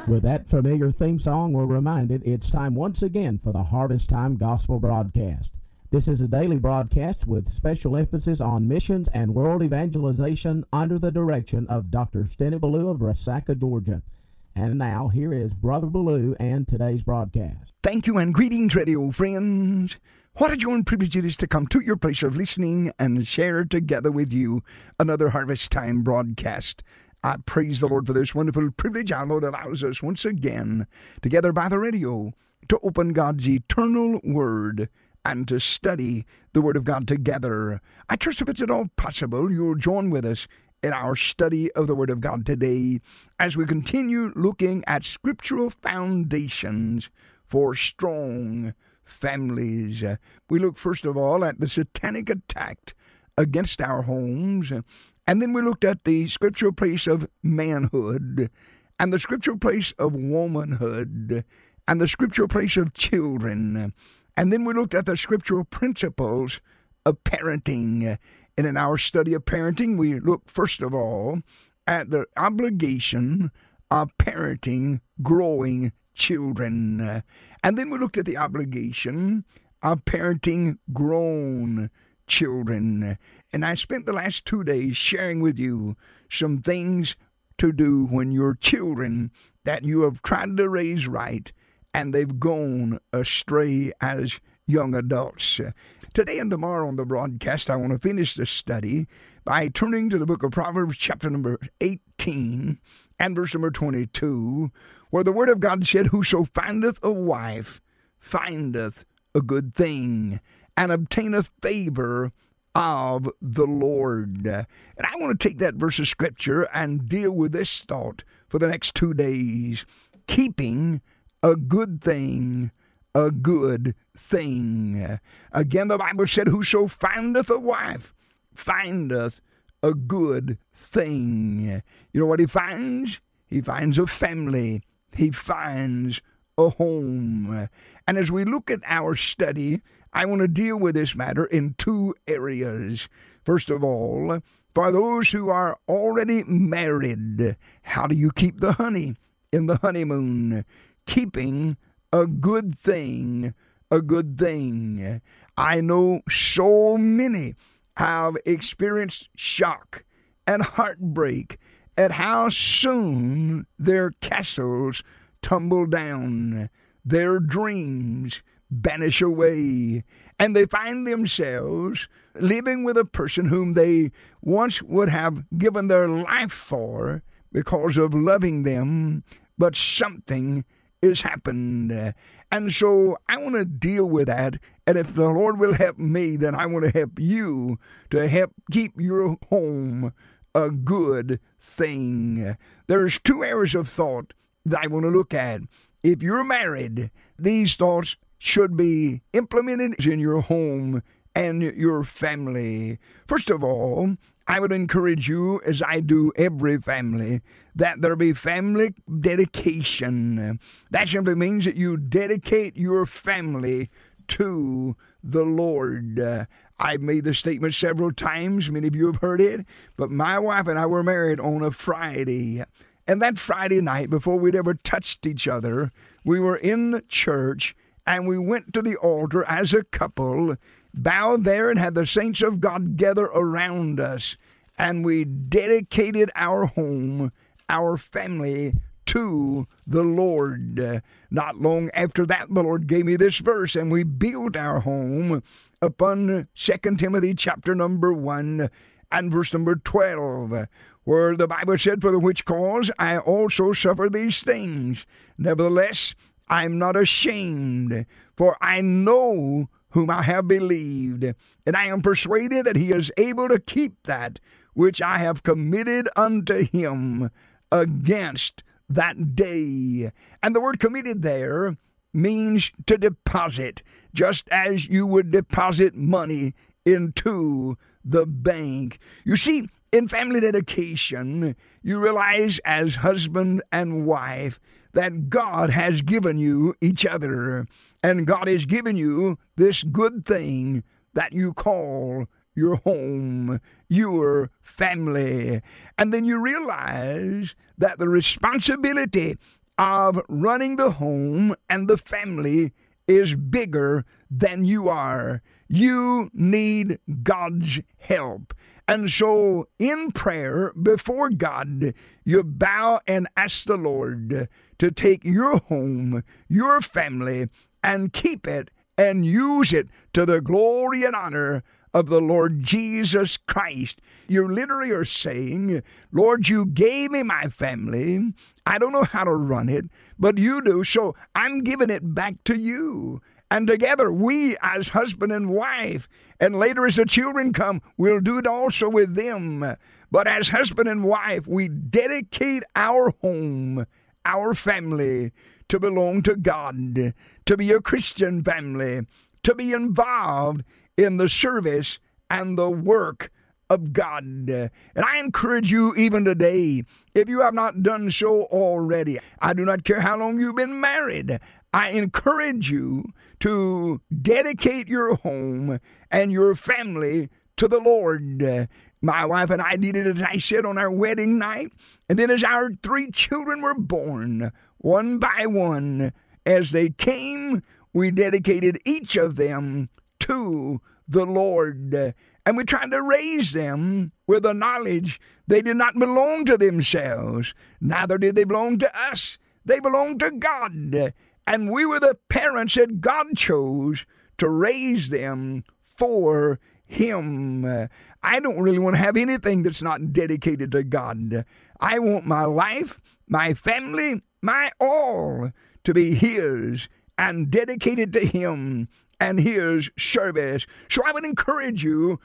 With that familiar theme song, we're reminded it's time once again for the Harvest Time Gospel Broadcast. This is a daily broadcast with special emphasis on missions and world evangelization under the direction of Dr. Steny Ballou of Resaca, Georgia. And now, here is Brother Ballou and today's broadcast. Thank you and greetings, radio friends. What a joy and privilege it is to come to your place of listening and share together with you another Harvest Time broadcast. I praise the Lord for this wonderful privilege our Lord allows us once again, together by the radio, to open God's eternal Word and to study the Word of God together. I trust if it's at all possible, you'll join with us in our study of the Word of God today as we continue looking at scriptural foundations for strong families. We look first of all at the satanic attack against our homes, and then we looked at the scriptural place of manhood, and the scriptural place of womanhood, and the scriptural place of children. And then we looked at the scriptural principles of parenting. And in our study of parenting, we look first of all at the obligation of parenting growing children. And then we looked at the obligation of parenting grown children. And I spent the last 2 days sharing with you some things to do when your children that you have tried to raise right and they've gone astray as young adults. Today and tomorrow on the broadcast, I want to finish the study by turning to the book of Proverbs, chapter number 18 and verse number 22, where the word of God said, "Whoso findeth a wife findeth a good thing, and obtaineth favor of the Lord." And I want to take that verse of Scripture and deal with this thought for the next 2 days. Keeping a good thing, a good thing. Again, the Bible said, "Whoso findeth a wife findeth a good thing." You know what he finds? He finds a family. He finds a home. And as we look at our study, I want to deal with this matter in 2 areas. First of all, for those who are already married, how do you keep the honey in the honeymoon? Keeping a good thing, a good thing. I know so many have experienced shock and heartbreak at how soon their castles tumble down, their dreams vanish away, and they find themselves living with a person whom they once would have given their life for because of loving them, but something has happened. And so I want to deal with that, and if the Lord will help me, then I want to help you to help keep your home a good thing. There's 2 areas of thought that I want to look at. If you're married, these thoughts should be implemented in your home and your family. First of all, I would encourage you, as I do every family, that there be family dedication. That simply means that you dedicate your family to the Lord. I've made the statement several times. Many of you have heard it. But my wife and I were married on a Friday. And that Friday night, before we'd ever touched each other, we were in the church and we went to the altar as a couple, bowed there and had the saints of God gather around us. And we dedicated our home, our family, to the Lord. Not long after that, the Lord gave me this verse, and we built our home upon 2 Timothy chapter number 1 and verse number 12, where the Bible said, "For the which cause I also suffer these things. Nevertheless, I am not ashamed, for I know whom I have believed, and I am persuaded that he is able to keep that which I have committed unto him against that day." And the word committed there means to deposit, just as you would deposit money into the bank. You see, in family dedication, you realize as husband and wife that God has given you each other, and God has given you this good thing that you call your home, your family. And then you realize that the responsibility of running the home and the family is bigger than you are. You need God's help. And so in prayer before God, you bow and ask the Lord to take your home, your family, and keep it and use it to the glory and honor of the Lord Jesus Christ. You literally are saying, Lord, you gave me my family. I don't know how to run it, but you do, so I'm giving it back to you. And together, we as husband and wife, and later as the children come, we'll do it also with them. But as husband and wife, we dedicate our home, our family, to belong to God, to be a Christian family, to be involved in the service and the work of God. And I encourage you even today, if you have not done so already, I do not care how long you've been married, I encourage you to dedicate your home and your family to the Lord. My wife and I did it, as I said, on our wedding night. And then as our 3 children were born, one by one, as they came, we dedicated each of them to the Lord. And we tried to raise them with the knowledge they did not belong to themselves. Neither did they belong to us. They belonged to God. And we were the parents that God chose to raise them for Him. I don't really want to have anything that's not dedicated to God. I want my life, my family, my all to be His and dedicated to Him and His service. So I would encourage you,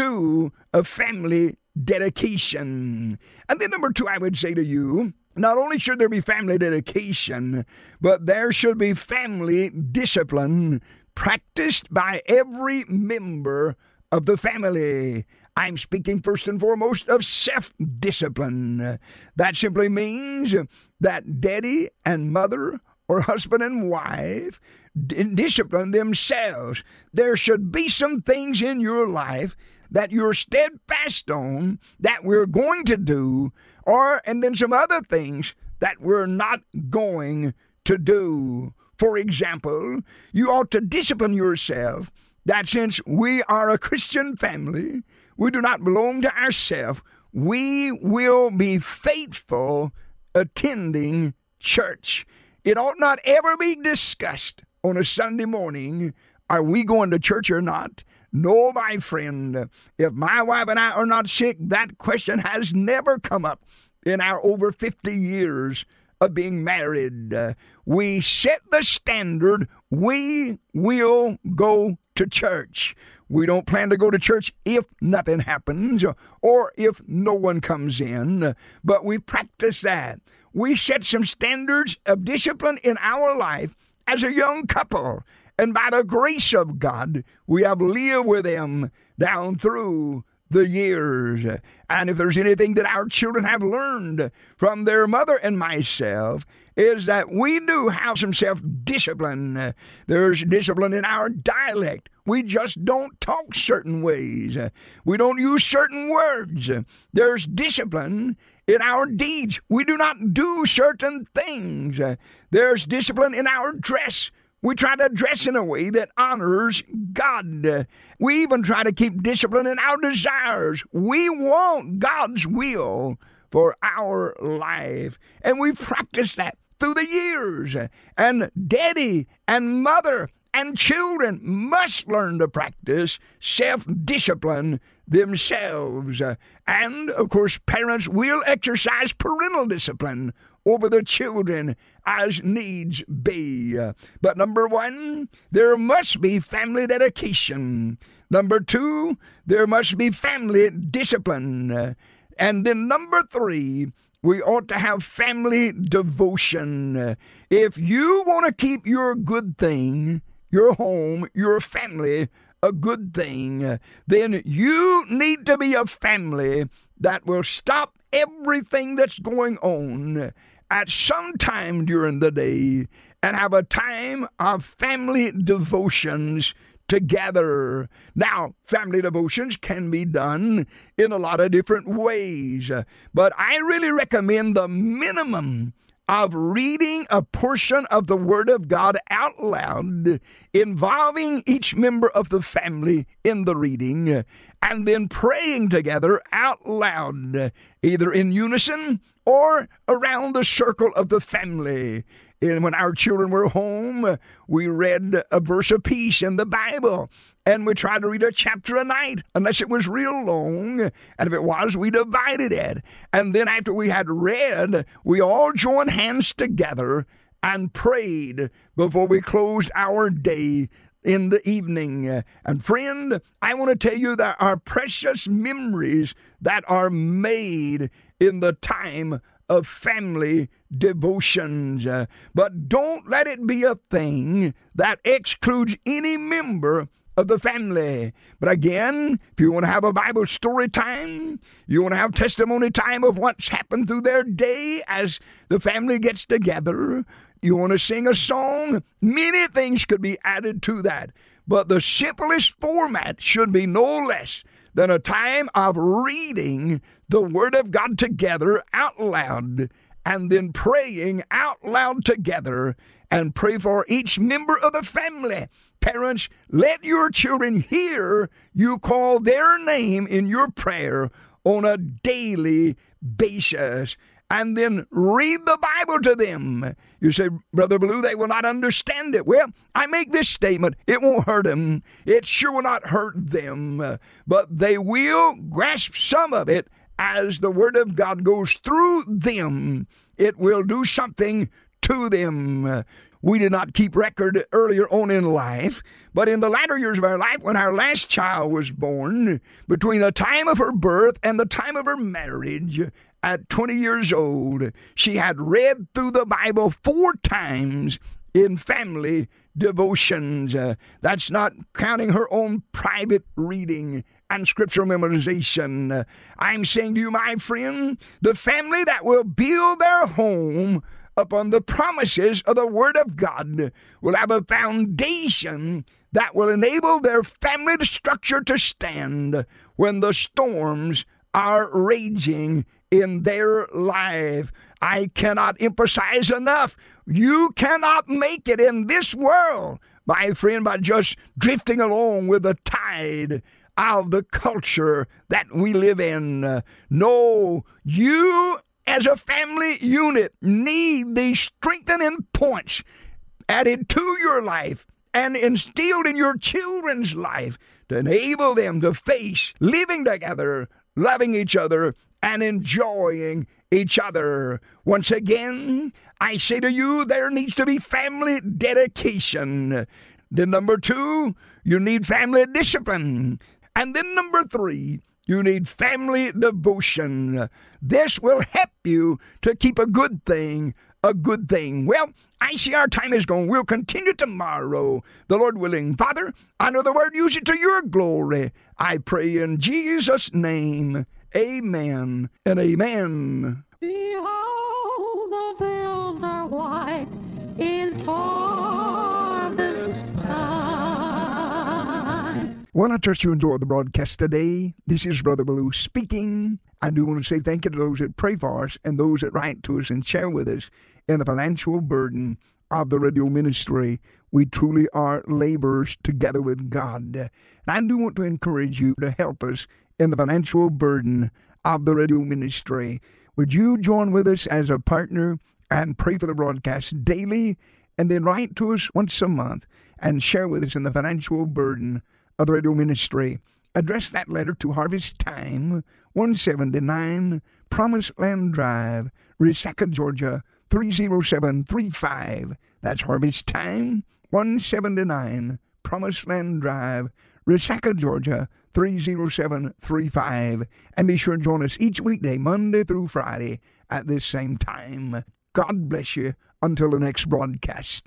do a family dedication. And then number 2, I would say to you, not only should there be family dedication, but there should be family discipline practiced by every member of the family. I'm speaking first and foremost of self-discipline. That simply means that daddy and mother or husband and wife discipline themselves. There should be some things in your life that you're steadfast on that we're going to do, and then some other things that we're not going to do. For example, you ought to discipline yourself that since we are a Christian family, we do not belong to ourselves, we will be faithful attending church. It ought not ever be discussed on a Sunday morning, are we going to church or not? No, my friend, if my wife and I are not sick, that question has never come up in our over 50 years of being married. We set the standard. We will go to church. We don't plan to go to church if nothing happens or if no one comes in, but we practice that. We set some standards of discipline in our life as a young couple. And by the grace of God, we have lived with them down through the years. And if there's anything that our children have learned from their mother and myself, is that we do have some self-discipline. There's discipline in our dialect. We just don't talk certain ways. We don't use certain words. There's discipline in our deeds. We do not do certain things. There's discipline in our dress. We try to dress in a way that honors God. We even try to keep discipline in our desires. We want God's will for our life. And we practice that through the years. And daddy and mother and children must learn to practice self-discipline themselves. And, of course, parents will exercise parental discipline over their children as needs be. But number 1, there must be family dedication. Number 2, there must be family discipline. And then number 3, we ought to have family devotion. If you want to keep your good thing, your home, your family, a good thing, then you need to be a family that will stop everything that's going on at some time during the day and have a time of family devotions together. Now, family devotions can be done in a lot of different ways, but I really recommend the minimum of reading a portion of the Word of God out loud, involving each member of the family in the reading, and then praying together out loud, either in unison or around the circle of the family. And when our children were home, we read a verse apiece in the Bible, and we tried to read a chapter a night, unless it was real long, and if it was, we divided it. And then after we had read, we all joined hands together and prayed before we closed our day in the evening. And friend, I want to tell you that our precious memories that are made in the time of family devotions. But don't let it be a thing that excludes any member of the family. But again, if you want to have a Bible story time, you want to have testimony time of what's happened through their day as the family gets together, you want to sing a song, many things could be added to that. But the simplest format should be no less than a time of reading the Word of God together out loud, and then praying out loud together, and pray for each member of the family. Parents, let your children hear you call their name in your prayer on a daily basis, and then read the Bible to them. You say, Brother Blue, they will not understand it. Well, I make this statement. It won't hurt them. It sure will not hurt them. But they will grasp some of it as the Word of God goes through them. It will do something to them. We did not keep record earlier on in life, but in the latter years of our life, when our last child was born, between the time of her birth and the time of her marriage, at 20 years old, she had read through the Bible 4 times in family devotions. That's not counting her own private reading and scriptural memorization. I'm saying to you, my friend, the family that will build their home upon the promises of the Word of God will have a foundation that will enable their family structure to stand when the storms are raging in their life. I cannot emphasize enough, you cannot make it in this world, my friend, by just drifting along with the tide of the culture that we live in. No, you as a family unit need these strengthening points added to your life and instilled in your children's life to enable them to face living together, loving each other, and enjoying each other. Once again, I say to you, there needs to be family dedication. Then number 2, you need family discipline. And then number 3, you need family devotion. This will help you to keep a good thing a good thing. Well, I see our time is gone. We'll continue tomorrow, the Lord willing. Father, honor the word, use it to your glory. I pray in Jesus' name. Amen and amen. Behold, the fields are white in harvest time. Well, I trust you enjoyed the broadcast today. This is Brother Blue speaking. I do want to say thank you to those that pray for us and those that write to us and share with us in the financial burden of the radio ministry. We truly are laborers together with God. And I do want to encourage you to help us in the financial burden of the radio ministry. Would you join with us as a partner and pray for the broadcast daily, and then write to us once a month and share with us in the financial burden of the radio ministry? Address that letter to Harvest Time, 179 Promised Land Drive, Resaca, Georgia, 30735. That's Harvest Time, 179 Promised Land Drive, Resaca, Georgia, 30735. And be sure to join us each weekday, Monday through Friday, at this same time. God bless you until the next broadcast.